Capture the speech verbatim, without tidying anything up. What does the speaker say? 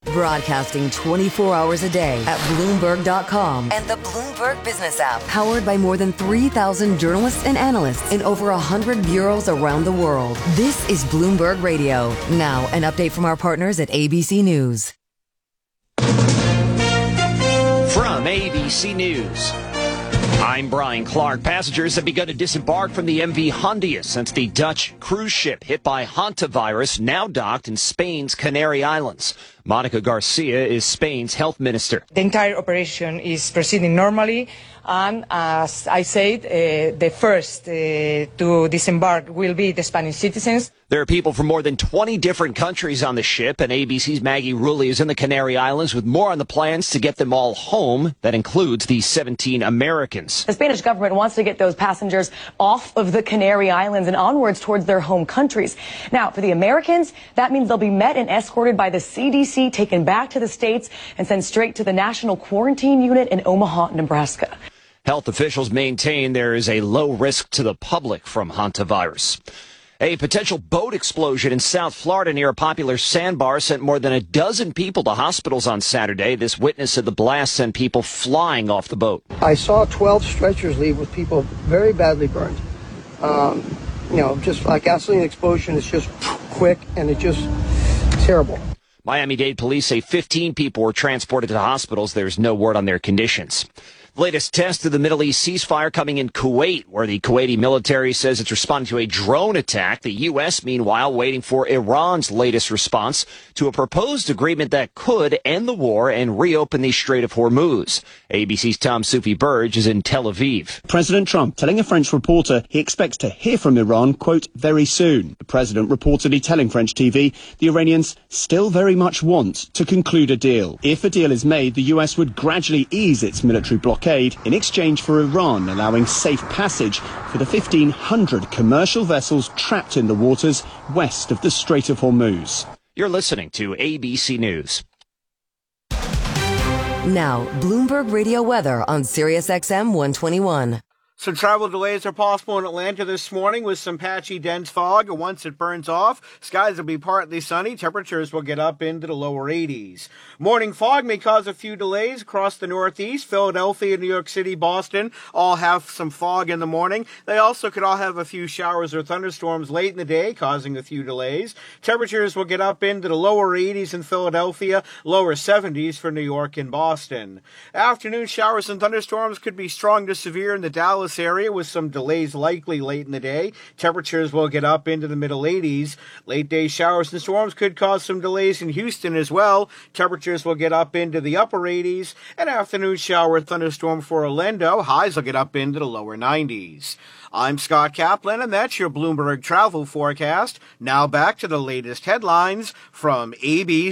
Broadcasting twenty-four hours a day at Bloomberg dot com and the Bloomberg Business app. Powered by more than three thousand journalists and analysts in over one hundred bureaus around the world. This is Bloomberg Radio. Now, an update from our partners at A B C News. From A B C News, I'm Brian Clark. Passengers have begun to disembark from the M V Hondius since the Dutch cruise ship hit by hantavirus now docked in Spain's Canary Islands. Monica Garcia is Spain's health minister. The entire operation is proceeding normally, and as I said, uh, the first uh, to disembark will be the Spanish citizens. There are people from more than twenty different countries on the ship, and A B C's Maggie Rulli is in the Canary Islands with more on the plans to get them all home. That includes the seventeen Americans. The Spanish government wants to get those passengers off of the Canary Islands and onwards towards their home countries. Now, for the Americans, that means they'll be met and escorted by the C D C, taken back to the States, and sent straight to the National Quarantine Unit in Omaha, Nebraska. Health officials maintain there is a low risk to the public from hantavirus. A potential boat explosion in South Florida near a popular sandbar sent more than a dozen people to hospitals on Saturday. This witness of the blast sent people flying off the boat. I saw twelve stretchers leave with people very badly burned. Um, you know, just like gasoline explosion, it's just quick and it's just terrible. Miami-Dade police say fifteen people were transported to the hospitals. There's no word on their conditions. The latest test of the Middle East ceasefire coming in Kuwait, where the Kuwaiti military says it's responding to a drone attack. The U S, meanwhile, waiting for Iran's latest response to a proposed agreement that could end the war and reopen the Strait of Hormuz. A B C's Tom Soufi Burge is in Tel Aviv. President Trump telling a French reporter he expects to hear from Iran, quote, very soon. The president reportedly telling French T V the Iranians still very much want to conclude a deal. If a deal is made, the U S would gradually ease its military blockade in exchange for Iran allowing safe passage for the fifteen hundred commercial vessels trapped in the waters west of the Strait of Hormuz. You're listening to A B C News. Now, Bloomberg Radio weather on Sirius X M one twenty-one. Some travel delays are possible in Atlanta this morning with some patchy dense fog. Once it burns off, skies will be partly sunny. Temperatures will get up into the lower eighties. Morning fog may cause a few delays across the Northeast. Philadelphia, New York City, Boston all have some fog in the morning. They also could all have a few showers or thunderstorms late in the day, causing a few delays. Temperatures will get up into the lower eighties in Philadelphia, lower seventies for New York and Boston. Afternoon showers and thunderstorms could be strong to severe in the Dallas area with some delays likely late in the day. Temperatures will get up into the middle eighties. Late day showers and storms could cause some delays in Houston as well. Temperatures will get up into the upper eighties. An afternoon shower thunderstorm for Orlando. Highs will get up into the lower nineties. I'm Scott Kaplan, and that's your Bloomberg travel forecast. Now back to the latest headlines from A B C.